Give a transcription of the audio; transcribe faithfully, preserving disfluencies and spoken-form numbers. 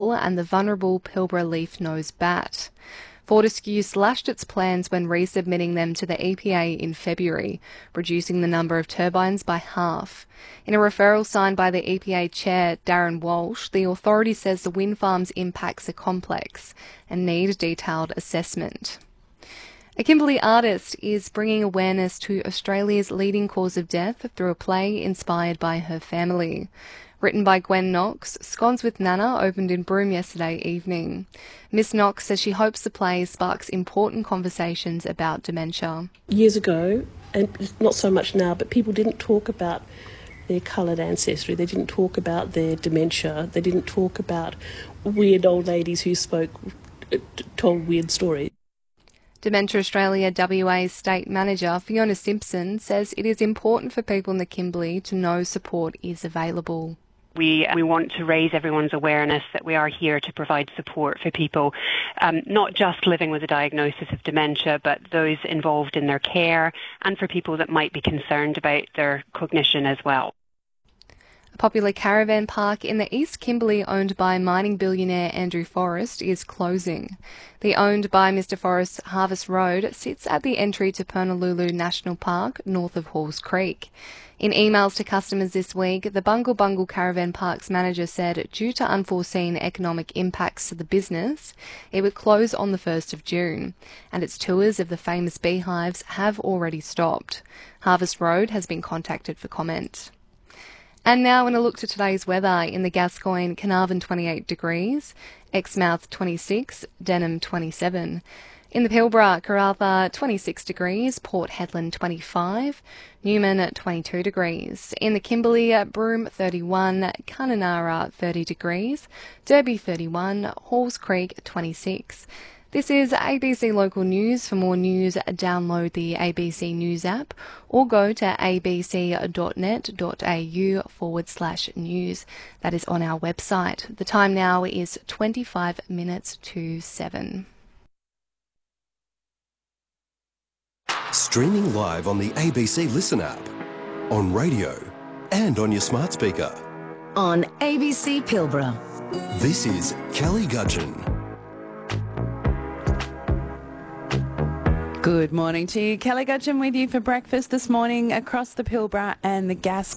beetle and the vulnerable Pilbara leaf-nosed bat. Fortescue slashed its plans when resubmitting them to the E P A in February, reducing the number of turbines by half. In a referral signed by the E P A chair, Darren Walsh, the authority says the wind farm's impacts are complex and need detailed assessment. A Kimberley artist is bringing awareness to Australia's leading cause of death through a play inspired by her family. Written by Gwen Knox, Scones with Nana opened in Broome yesterday evening. Miss Knox says she hopes the play sparks important conversations about dementia. Years ago, and not so much now, but people didn't talk about their coloured ancestry. They didn't talk about their dementia. They didn't talk about weird old ladies who spoke, told weird stories. Dementia Australia W A's State Manager Fiona Simpson says it is important for people in the Kimberley to know support is available. We we want to raise everyone's awareness that we are here to provide support for people, um, not just living with a diagnosis of dementia, but those involved in their care and for people that might be concerned about their cognition as well. A popular caravan park in the East Kimberley owned by mining billionaire Andrew Forrest is closing. The owned by Mister Forrest Harvest Road sits at the entry to Purnululu National Park, north of Halls Creek. In emails to customers this week, the Bungle Bungle Caravan Park's manager said due to unforeseen economic impacts to the business, it would close on the first of June, and its tours of the famous beehives have already stopped. Harvest Road has been contacted for comment. And now in a look to today's weather, in the Gascoyne, Carnarvon twenty-eight degrees, Exmouth twenty-six, Denham twenty-seven. In the Pilbara, Karratha twenty-six degrees, Port Hedland twenty-five, Newman at twenty-two degrees. In the Kimberley, Broome thirty-one, Kununurra thirty degrees, Derby thirty-one, Halls Creek twenty-six. This is A B C Local News. For more news, download the A B C News app or go to abc.net.au forward slash news. That is on our website. The time now is twenty-five minutes to seven. Streaming live on the A B C Listen app, on radio and on your smart speaker. On A B C Pilbara. This is Kelly Gudgeon. Good morning to you. Kelly Gudgeon with you for breakfast this morning across the Pilbara and the Gascoyne.